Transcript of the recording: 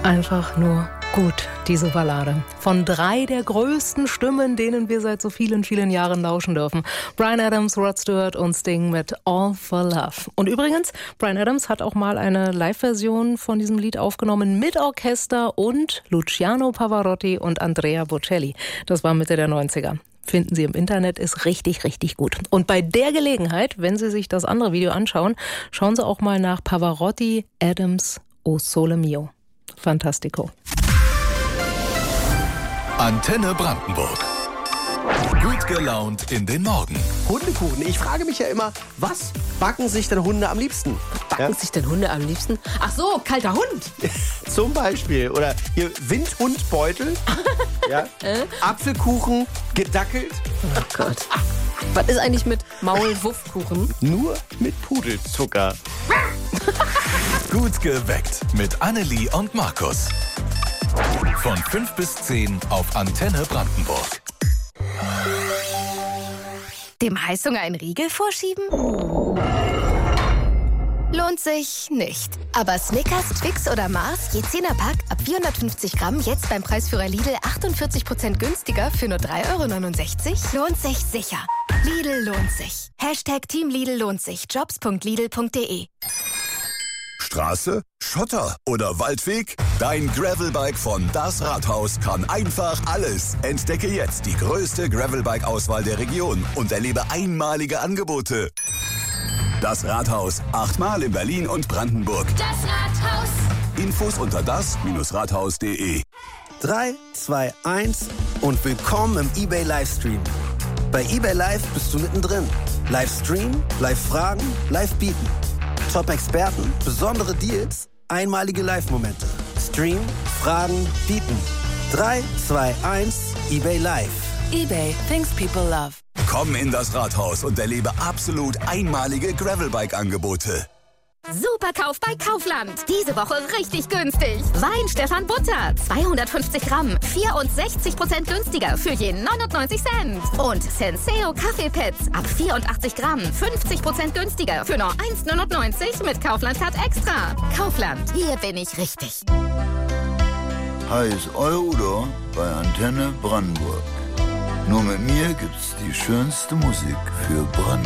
Einfach nur gut, diese Ballade. Von 3 der größten Stimmen, denen wir seit so vielen, vielen Jahren lauschen dürfen. Bryan Adams, Rod Stewart und Sting mit All for Love. Und übrigens, Bryan Adams hat auch mal eine Live-Version von diesem Lied aufgenommen mit Orchester und Luciano Pavarotti und Andrea Bocelli. Das war Mitte der 90er. Finden Sie im Internet, ist richtig, richtig gut. Und bei der Gelegenheit, wenn Sie sich das andere Video anschauen, schauen Sie auch mal nach Pavarotti, Adams, O Sole Mio. Fantastico. Antenne Brandenburg. Gut gelaunt in den Morgen. Hundekuchen. Ich frage mich ja immer, was backen sich denn Hunde am liebsten? Backen sich denn Hunde am liebsten? Ach so, kalter Hund. Zum Beispiel. Oder hier Windhundbeutel. Ja. Apfelkuchen gedackelt. Oh Gott. Was ist eigentlich mit Maulwurfkuchen? Nur mit Pudelzucker. Gut geweckt mit Annelie und Markus. Von 5 bis 10 auf Antenne Brandenburg. Dem Heißhunger einen Riegel vorschieben? Lohnt sich nicht. Aber Snickers, Twix oder Mars, je 10er Pack, ab 450 Gramm, jetzt beim Preisführer Lidl 48% günstiger für nur 3,69 €? Lohnt sich sicher. Lidl lohnt sich. Hashtag Team Lidl lohnt sich. Jobs.lidl.de. Straße, Schotter oder Waldweg? Dein Gravelbike von Das Rathaus kann einfach alles. Entdecke jetzt die größte Gravelbike-Auswahl der Region und erlebe einmalige Angebote. Das Rathaus, 8-mal in Berlin und Brandenburg. Das Rathaus. Infos unter das-rathaus.de. 3, 2, 1 und willkommen im eBay Livestream. Bei eBay Live bist du mittendrin. Livestream, Live-Fragen, Live-Bieten. Top-Experten, besondere Deals, einmalige Live-Momente. Stream, Fragen, Bieten. 3, 2, 1, eBay Live. eBay, things people love. Komm in das Rathaus und erlebe absolut einmalige Gravelbike-Angebote. Superkauf bei Kaufland. Diese Woche richtig günstig. Wein Stefan Butter, 250 Gramm, 64% günstiger für je 99 Cent. Und Senseo Kaffeepads ab 84 Gramm, 50% günstiger für nur 1,99 mit Kaufland-Card extra. Kaufland, hier bin ich richtig. Hi, ist euer Udo bei Antenne Brandenburg. Nur mit mir gibt's die schönste Musik für Brandenburg.